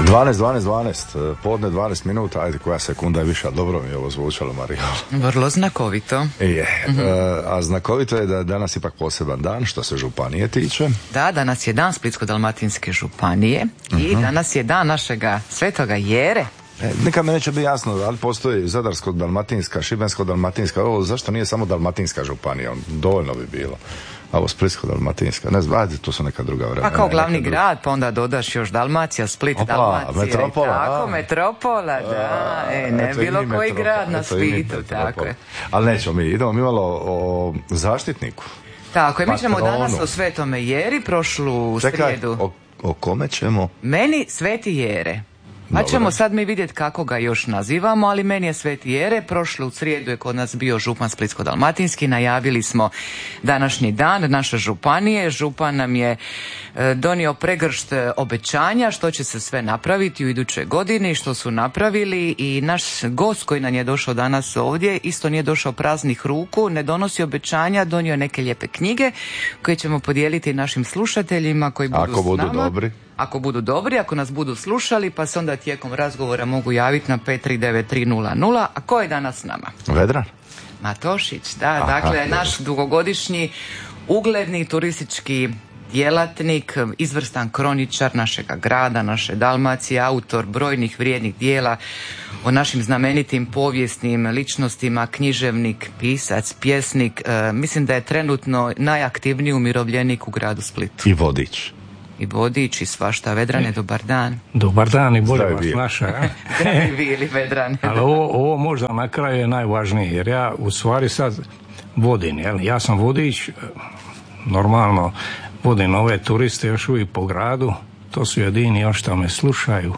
12, podne 12 minuta, ajde koja sekunda je više, dobro mi je ovo zvučalo, Marija. Vrlo znakovito. Je, a znakovito je da danas ipak poseban dan što se županije tiče. Da, danas je dan Splitsko-dalmatinske županije i danas je dan našega Svetoga Jere. Nikad me neće biti jasno, ali postoji Zadarsko-dalmatinska, Šibensko-dalmatinska, ovo zašto nije samo Dalmatinska županija, dovoljno bi bilo. A ovo Splitsko-dalmatinska, ne znam, ajde, to su neka druga vremena. Pa kao glavni grad, pa onda dodaš još Dalmacija, Split, Dalmacija. Metropola. Tako, metropola, da. Ne bilo koji grad na Splitu, tako je. Ali nećemo mi, idemo mi malo o zaštitniku. Tako je, mi ćemo danas o Svetome Jeri, prošlu srijedu. O kome ćemo? Meni Sveti Jere. Pa ćemo sad mi vidjeti kako ga još nazivamo, ali meni je Sveti Jere. Prošlu srijedu je kod nas bio župan Splitsko-dalmatinski, najavili smo današnji dan naše županije. Župan nam je donio pregršt obećanja što će se sve napraviti u idućoj godini, što su napravili, i naš gost koji nam je došao danas ovdje isto nije došao praznih ruku, ne donosi obećanja, donio neke lijepe knjige koje ćemo podijeliti našim slušateljima koji budu ako budu dobri. Ako budu dobri, ako nas budu slušali, pa se onda tijekom razgovora mogu javiti na 539-300. A ko je danas s nama? Vedran Matošić, da, dakle naš dugogodišnji ugledni turistički djelatnik, izvrstan kroničar našega grada, naše Dalmacije, autor brojnih vrijednih dijela o našim znamenitim povijesnim ličnostima, književnik, pisac, pjesnik. Mislim da je trenutno najaktivniji umirovljenik u gradu Splitu. I vodič i svašta. Vedrane, dobar dan. Dobar dan i bolje vas naša. Zdravi bili, Vedrane. Ali ovo možda na kraju je najvažnije, jer ja u stvari sad vodim. Ja sam vodič, normalno vodim ove turiste još uvijek po gradu. To su jedini još što me slušaju.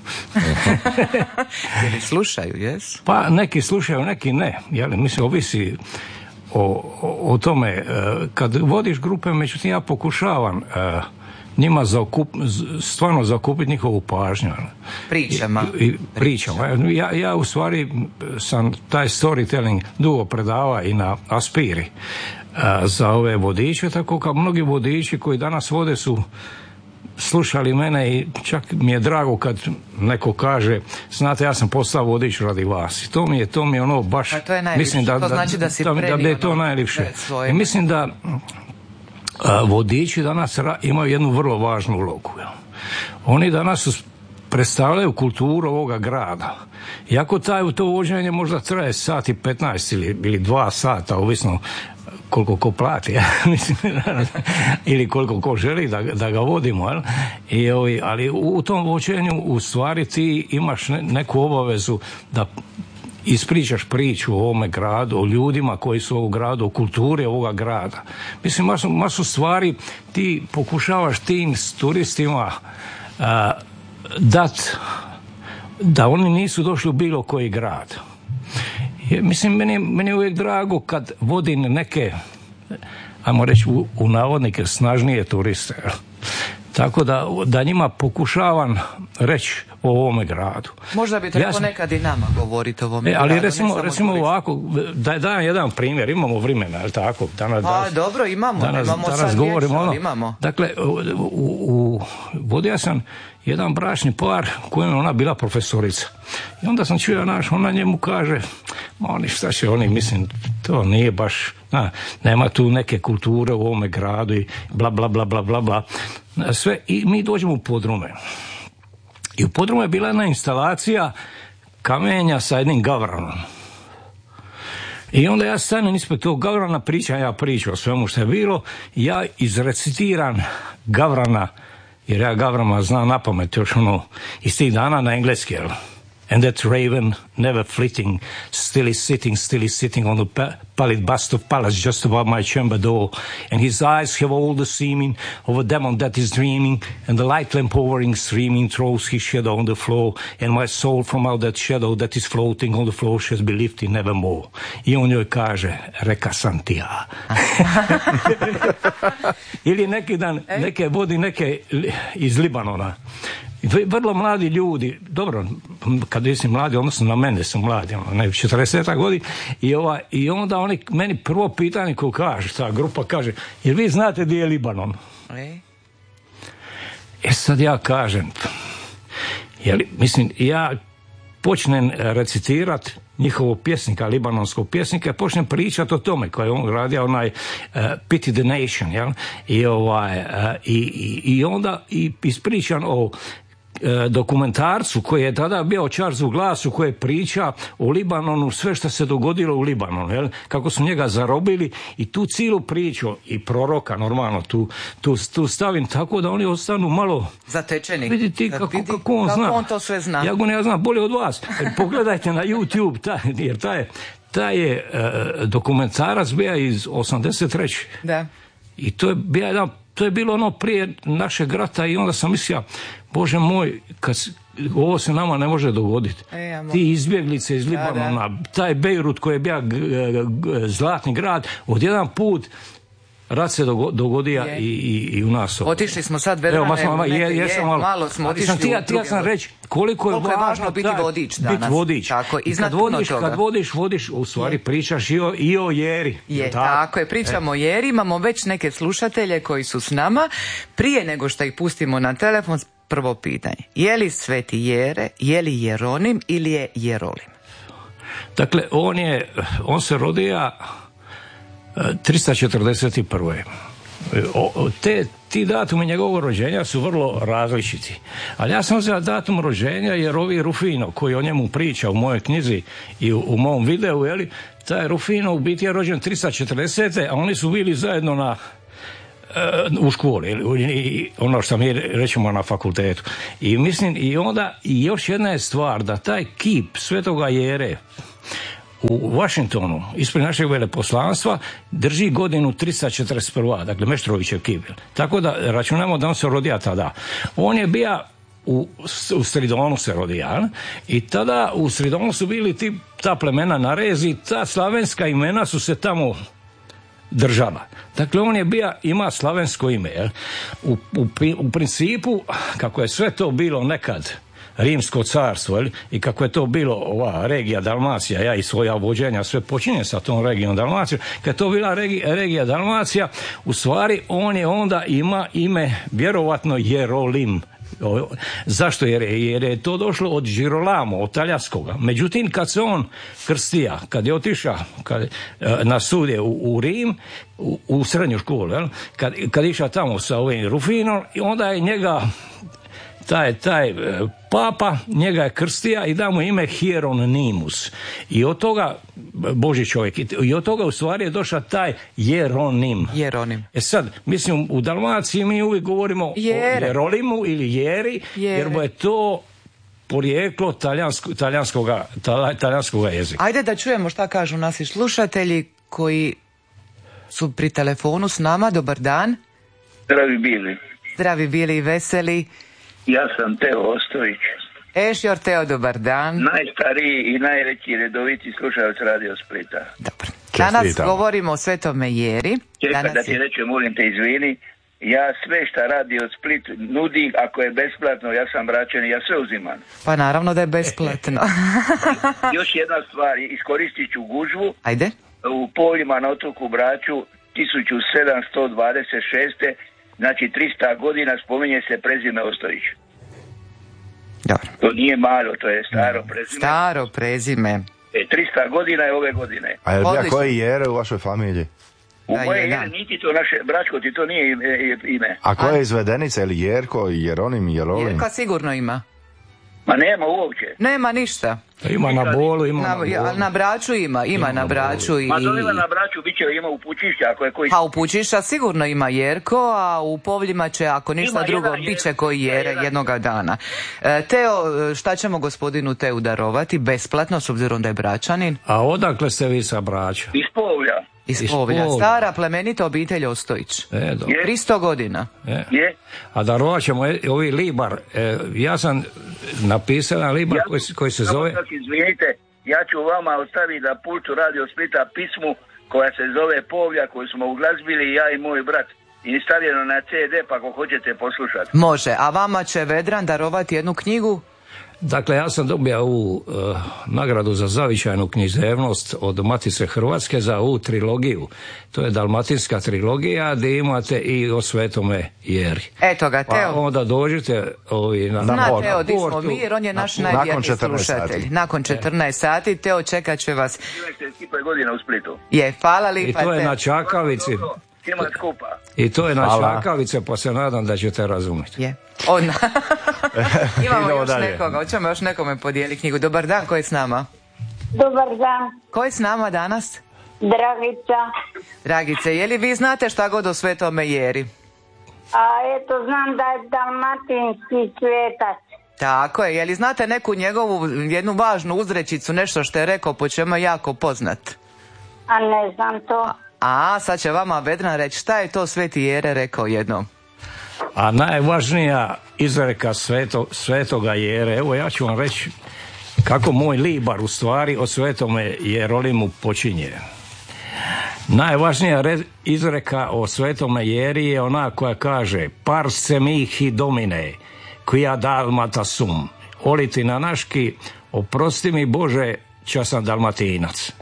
Jeli slušaju, jes? Pa neki slušaju, neki ne. Mislim, ovisi o tome. Kad vodiš grupe, međutim ja pokušavam njima stvarno zakupiti njihovu pažnju. Pričama. Ja u stvari sam taj storytelling dugo predava i na Aspiri za ove vodiče, tako kao mnogi vodiči koji danas vode su slušali mene i čak mi je drago kad neko kaže, znate, ja sam postao vodič radi vas. I to mi je ono baš, mislim da je to najljepše. I mislim da vodiči danas imaju jednu vrlo važnu ulogu. Oni danas predstavljaju kulturu ovoga grada. Iako to vođenje možda traje sat i 15 ili 2 sata, ovisno koliko ko plati, ili koliko ko želi da ga vodimo. Ali u tom vođenju u stvari ti imaš neku obavezu da ispričaš priču o ovome gradu, o ljudima koji su u ovom gradu, o kulturi ovoga grada. Mislim, masu stvari ti pokušavaš tim turistima da oni nisu došli u bilo koji grad. Mislim, meni je uvijek drago kad vodim neke, ajmo reći u navodnike, snažnije turiste. Tako da njima pokušavam reći o ovome gradu. Možda bi trebalo nekad i nama govoriti o ovome gradu. Ali recimo ovako, dajem jedan primjer, imamo vremena, je li tako? Dobro, imamo sad govorimo imamo. Dakle, vodio sam jedan bračni par kojem ona bila profesorica. I onda sam čuo, ona njemu kaže, oni šta će oni, mislim, to nije baš, nema tu neke kulture u ovome gradu i bla bla bla bla bla bla. Sve, i mi dođemo u podrume. I u podrumu je bila jedna instalacija kamenja sa jednim gavranom. I onda ja stanem ispred tog gavrana, pričam o svemu što je bilo, ja izrecitiram gavrana, jer ja gavrama znam napamet još iz tih dana na engleski, jel? And that raven, never flitting, still is sitting on the pallid bust of Pallas just above my chamber door, and his eyes have all the seeming of a demon that is dreaming, and the light lamp hovering, streaming, throws his shadow on the floor, and my soul from out that shadow that is floating on the floor shall be lifted nevermore. I on joj kaže, reka sam ti ja. Ili neki dan, neke iz Libanona. Vrlo mladi ljudi, dobro, kad si mladi, odnosno na mene su mladi, 40 godina, i onda oni meni prvo pitanje ko kaže, ta grupa kaže, jer vi znate gdje je Libanon? Sad ja kažem, Jer, mislim, ja počnem recitirat njihovog pjesnika, libanonskog pjesnika, počnem pričati o tome koji je on radio onaj Pity the Nation, jel? I onda ispričan o dokumentarcu koji je tada bio Charles u glasu, koji priča o Libanonu, sve što se dogodilo u Libanonu, jel? Kako su njega zarobili i tu cijelu priču i proroka normalno tu stavim tako da oni ostanu malo zatečeni. Vidite kako on zna. On to sve zna. Ja znam bolje od vas. Pogledajte na YouTube, jer taj je dokumentarac bio iz 83. Da. I to je bilo ono prije našeg rata i onda sam mislio, Bože moj, ovo se nama ne može dogoditi. Ti izbjeglice iz Libanona, taj Bejrut koji je bio zlatni grad, odjedan put rat se dogodio i u nas. Otišli smo sad, malo smo otišli. Ja sam reći koliko je važno biti vodič danas. Biti vodič. Tako, i kad vodiš, u stvari pričaš i o jeri. Tako je, pričamo o jeri, imamo već neke slušatelje koji su s nama. Prije nego što ih pustimo na telefon, prvo pitanje. Je li Sveti Jere, je li Jeronim ili je Jerolim? Dakle, on se rodio 341. Ti datumi njegovog rođenja su vrlo različiti. Ali ja sam uzeo datum rođenja jer ovi Rufino, koji o njemu priča u mojoj knjizi i u mom videu, taj Rufino u biti je rođen 340. a oni su bili zajedno u školi, ono što mi rećemo na fakultetu. I mislim, i onda i još jedna je stvar, da taj kip Svetoga Jere u Washingtonu, ispred našeg veleposlanstva, drži godinu 341. Dakle, Meštrovićev kip. Tako da računamo da on se rodio tada. On je bio u Stridonu se rodio, i tada u Stridonu su bili ta plemena Narezi, ta slavenska imena su se tamo država. Dakle, on je ima slavensko ime. U principu, kako je sve to bilo nekad Rimsko carstvo, i kako je to bilo ova regija Dalmacija, ja i svoja vođenja sve počinjem sa tom regijom Dalmacijom, kad je to bila regija Dalmacija, u stvari on je onda ima ime vjerovatno Jerolim. Zašto? Jer je to došlo od Girolamo, od talijanskoga. Međutim, kad se on krstija, kad je otišao na studije u Rim, u srednju školu, kad je išao tamo sa ovim Rufinom, onda je njega taj papa njega je krstija i da mu ime Hieronymus. I od toga, Božji čovjek, i od toga u stvari je došao taj Jeronim. Sad, mislim, u Dalmaciji mi uvijek govorimo o Jerolimu ili Jeri, jer je to porijeklo talijanskoga jezika. Ajde da čujemo šta kažu naši slušatelji koji su pri telefonu s nama. Dobar dan. Zdravi bili. Zdravi bili i veseli. Ja sam Teo Ostojić. Ešjor Teo, dobar dan. Najstariji i najveći redoviti slušalac Radio Splita. Dobro. Danas govorimo o Svetome Jeri. Čekaj da ti rećem, molim te, izvini. Ja sve šta Radio Split nudi, ako je besplatno, ja sam Bračan i ja sve uzimam. Pa naravno da je besplatno. Još jedna stvar, iskoristit ću gužvu. Ajde. U Poljima na otoku Braču 1726. Znači 300 godina spominje se prezime Ostojić. Dobro. To nije malo, to je staro prezime. Staro prezime. 300 godina je ove godine. A je li koji Jere u vašoj familiji? U moje Jere niti to naše, Bračko ti to nije ime. A koja je izvedenica, ili Jerko, Jeronim, Jerolim? Jerka sigurno ima. Ma nema uopće. Nema ništa. Ima na Bolu, na Braču ima na Braču. Ma to ima na Braču, bit će ima u Pučišća, ako je koji... A u Pučišća sigurno ima Jerko, a u Povljima će, ako ništa drugo, bit će koji Jere jednoga dana. Teo, šta ćemo gospodinu Teu darovati? Besplatno, s obzirom da je Bračanin. A odakle ste vi sa Brača? Iz Povlja. Iz Povlja. Stara plemenita obitelj Ostojić. 300 godina. Je. A darovat ćemo ovi libar. Ja sam napisao libar koji se zove... Izvinite, ja ću vama ostaviti da pultu Radio Splita pismu koja se zove Povlja, koju smo uglazbili ja i moj brat. I stavljeno na CD, pa ako hoćete poslušati. Može, a vama će Vedran darovati jednu knjigu? Dakle, ja sam dobio ovu nagradu za zavičajnu književnost od Matice Hrvatske za ovu trilogiju. To je dalmatinska trilogija gdje imate i o Svetome Jeri. Eto ga, Teo. Pa onda dođite na Teo, di smo mi, jer on je naš najvjerniji slušatelj. Nakon 14 sati, Teo čekat će vas. Godina u Splitu. Je, hvala lipa. I to je na Čakavici. I to je na Čakavice, pa se nadam da ćete razumjeti. Je. Imamo još nekoga, hoćemo još nekome podijeliti knjigu. Dobar dan, ko je s nama? Dobar dan. Ko je s nama danas? Dragica. Dragice, je li vi znate šta god o Svetome Jeri? A eto, znam da je dalmatinski svetac. Tako je, je li znate neku njegovu, jednu važnu uzrečicu, nešto što je rekao po čemu je jako poznat? A ne znam to. A sad će vama Vedran reći šta je to Sveti Jere rekao jednom. A najvažnija izreka Svetoga Jere, evo ja ću vam reći kako moj libar u stvari o Svetome Jerolimu počinje. Najvažnija izreka o Svetome Jeri je ona koja kaže Parce mihi domine, quia dalmata sum. Oliti na naški, oprosti mi Bože, ča sam Dalmatinac.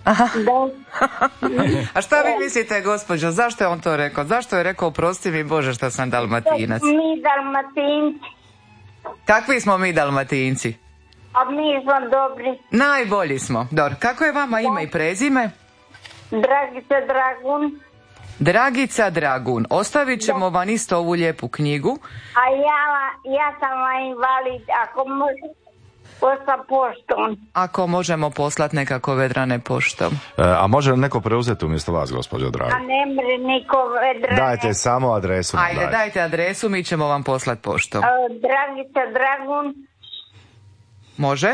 A šta vi mislite, gospođo, zašto je on to rekao? Zašto je rekao oprosti mi Bože što sam Dalmatinac? Mi Dalmatinci. Kakvi smo mi Dalmatinci? A mi smo dobri. Najbolji smo. Dobro, kako je vama ime i prezime? Dragica Dragun. Dragica Dragun. Ostavit ćemo vam isto ovu lijepu knjigu. A ja sam invalid, ako može posla poštom. Ako možemo poslati nekako, Vedrane, poštom. A može li neko preuzeti umjesto vas, gospođo Draga? A ne mre niko, Vedrane. Dajte samo adresu. Ajde, dajte adresu, mi ćemo vam poslati poštom. Dragica Dragun. Može?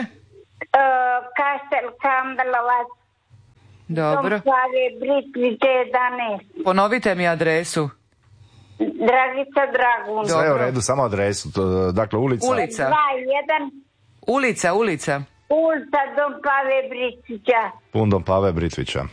Kastel Kambelovac. Dobro. Britvice 11. Ponovite mi adresu. Dragica Dragun. Sve je u redu, samo adresu. Dakle, ulica. Ulica. 2-1. Ulica. Ulica Don Pave Britvića. Pun Don Pave Britvića.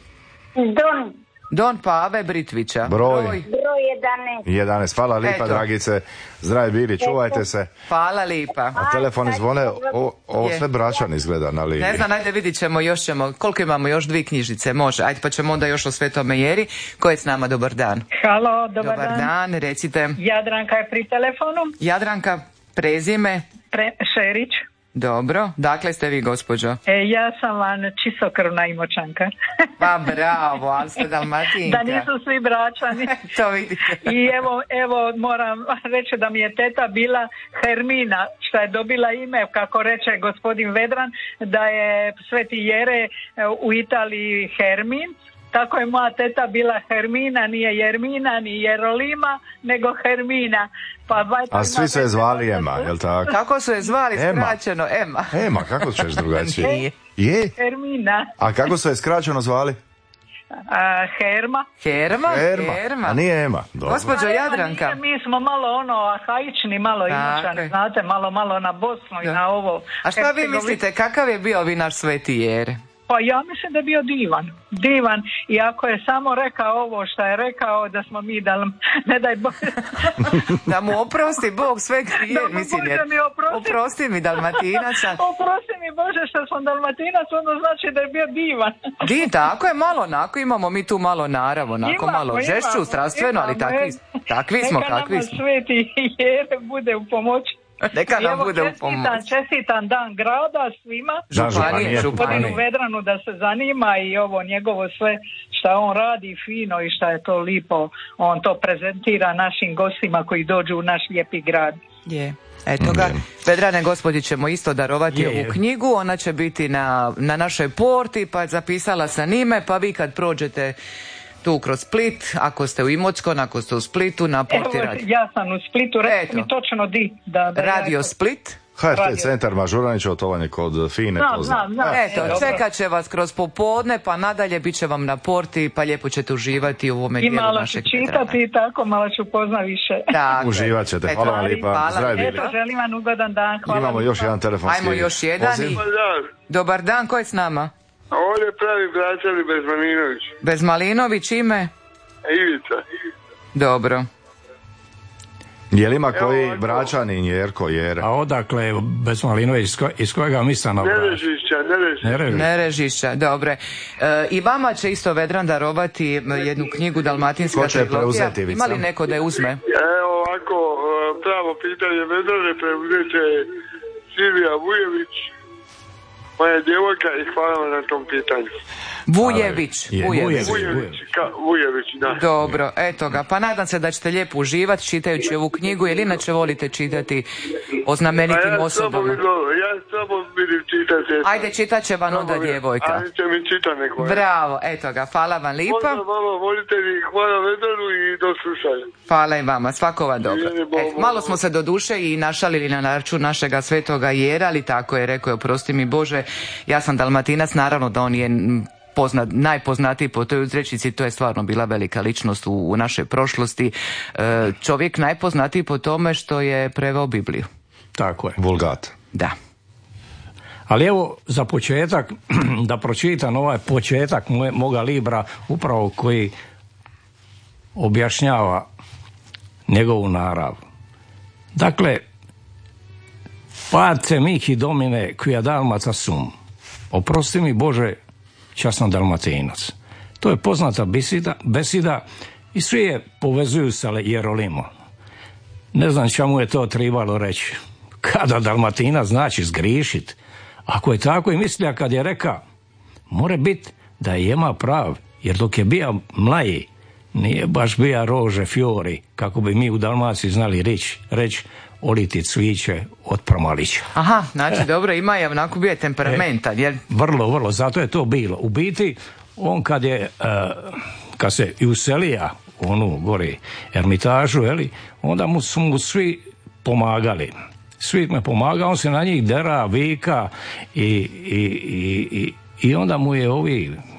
Don Pave Britvića. Broj 11. 11. Hvala lipa, Dragice. Zdravi bili, čuvajte se. Hvala lipa. A telefoni zvone, ovo sve Bračan izgleda na liniji. Ne znam, ajde vidit ćemo, još ćemo, koliko imamo, još 2 knjižice, može. Ajde, pa ćemo onda još o Svetome Jeri. Ko je s nama? Dobar dan. Halo, dobar dan, recite. Jadranka je pri telefonu. Jadranka, prezime? Šerić. Dobro, dakle ste vi, gospođo? Ja sam vam čistokrvna Imoćanka. Pa bravo, ali ste Dalmatinka. Da nisu svi Bračani. To vidite. I evo moram reći da mi je teta bila Hermina, što je dobila ime, kako reče gospodin Vedran, da je Sveti Jere u Italiji Hermin. Tako je moja teta bila Hermina, nije Jermina, ni Jerolima, nego Hermina. A svi su je zvali Ema, jel tako? Kako su je zvali skraćeno? Ema. Ema, kako ćeš drugačije? Je? Hermina. A kako su je skraćeno zvali? Herma. A nije Ema. Dobro. Gospođo Jadranka. Mi smo malo arhaični, malo Imoćani, znate, malo na Bosnu i na ovo. A šta vi mislite, kakav je bio vi naš Sveti Jere? Pa ja mislim da je bio divan, i ako je samo rekao ovo što je rekao, da smo mi ne daj Bože. Da mu oprosti Bog sve grije, mislim, oprosti mi Dalmatinaca. Oprosti mi Bože što sam Dalmatinac, ono znači da je bio divan. Tako je, malo onako, imamo mi tu malo narav, onako malo žešću, strastveno, ali takvi smo, kakvi smo. Neka nam Sveti Jere bude u pomoći. Neka nam bude u pomoć. Čestitam dan grada svima. Gospodinu Vedranu da se zanima i ovo njegovo sve šta on radi fino i šta je to lipo. On to prezentira našim gostima koji dođu u naš lijepi grad. Je. Eto ga, Vedrane, gospodi ćemo isto darovati ovu knjigu, ona će biti na našoj porti, pa zapisala sam ime, pa vi kad prođete tu kroz Split, ako ste u Imotskom, ako ste u Splitu, na porti radio. Ja sam u Splitu, recite mi točno di. Radio Split. HRT centar Mažuranić, otovanje kod Fine. Znam. Eto, čekat će vas kroz popodne, pa nadalje bit će vam na porti, pa lijepo ćete uživati u ovome dijelu našeg Vedrana. I malo ću čitati i tako, malo ću pozna više. Uživat ćete, hvala vam lipa. Eto, želim vam ugodan dan. Imamo još jedan telefonski. Ajmo još jedan. Dobar dan, ko je s nama? Ovdje pravi Bračani Bezmalinović. Bezmalinović, ime? Ivica. Dobro. Je li ima koji Bračanin, Jerko, Jere? A odakle, Besmalinović, iz kojega mista na Brač? Nerežišća, dobre. I vama će isto Vedran darovati jednu knjigu Dalmatinska trilogija. Ima li neko da je uzme? Evo ovako, pravo pitanje Vedrane preuzeće Silvija Vujević, moja djevojka, i hvala vam na tom pitanju. Vujević, da. Dobro, eto ga. Pa nadam se da ćete lijepo uživati čitajući ovu knjigu, jer inače volite čitati o znamenitim osobama. Ja samo vidim čitati. Ajde, čitat će vam onda djevojka. Ajde će mi čita neko. Bravo, eto ga. Hvala vam lipa. Hvala vama, volitelji, hvala Vedranu i do slušanja. Hvala i vama, svako vam dobro. Malo smo se do duše i našalili na račun našega svetoga Jera, ali tako je, rekao je, oprosti mi Bože, ja sam Dalmatinac, naravno da on je najpoznatiji po toj uzrečici, to je stvarno bila velika ličnost u našoj prošlosti. Čovjek najpoznatiji po tome što je preveo Bibliju. Tako je. Vulgat. Da. Ali evo, za početak, da pročitam ovaj početak moga libra, upravo koji objašnjava njegovu narav. Dakle, pace mihi domine quia Dalmata sum. Oprosti mi Bože, ja sam Dalmatinac. To je poznata besida i svi je povezuju sa Jerolimom. Ne znam čemu je to trebalo reći. Kada Dalmatinac znači zgrišit. Ako je tako i mislija kad je reka, more bit da je ima prav, jer dok je bija mlaji, nije baš bija rože fiori, kako bi mi u Dalmaciji znali reći oliti cviće od promalića. Aha, znači dobro, ima je onako bio temperamentan, jer... Vrlo, zato je to bilo. U biti, on kad se i uselija u onu gori Ermitažu, onda su mu svi pomagali. Svi me pomaga, on se na njih dera, vika i onda mu je ovi